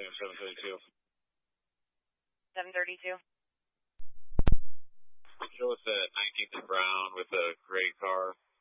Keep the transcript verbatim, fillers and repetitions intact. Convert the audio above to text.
Sam seven thirty-two. seven thirty-two. Show us at nineteenth and Brown with a gray car